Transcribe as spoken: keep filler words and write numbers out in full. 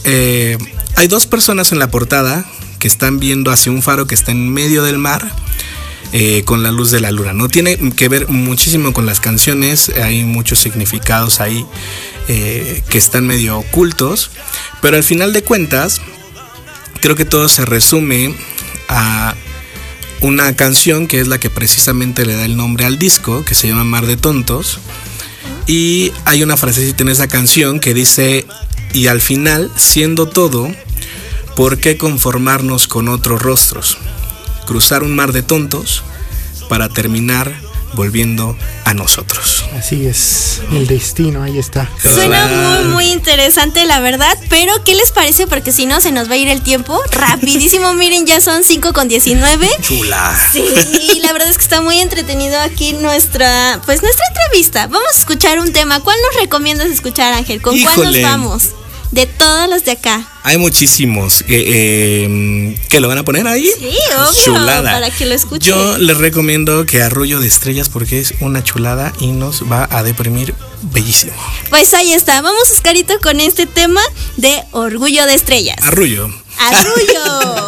eh, hay dos personas en la portada que están viendo hacia un faro que está en medio del mar. Eh, con la luz de la luna. No tiene que ver muchísimo con las canciones, hay muchos significados ahí eh, que están medio ocultos, pero al final de cuentas creo que todo se resume a una canción que es la que precisamente le da el nombre al disco, que se llama Mar de Tontos, y hay una frasecita en esa canción que dice: y al final, siendo todo, ¿por qué conformarnos con otros rostros? Cruzar un mar de tontos para terminar volviendo a nosotros. Así es, el destino, ahí está. Suena muy, muy interesante, la verdad, pero ¿qué les parece? Porque si no, se nos va a ir el tiempo rapidísimo. Miren, ya son cinco con diecinueve. Chula. Sí, la verdad es que está muy entretenido aquí nuestra, pues nuestra entrevista. Vamos a escuchar un tema. ¿Cuál nos recomiendas escuchar, Ángel? ¿Con Híjole. cuál nos vamos? De todos los de acá. Hay muchísimos eh, eh, que lo van a poner ahí. Sí, obvio. Chulada. Para que lo escuchen. Yo les recomiendo que Arrullo de Estrellas, porque es una chulada y nos va a deprimir bellísimo. Pues ahí está. Vamos, Oscarito, con este tema de Orgullo de Estrellas. Arrullo. Arrullo.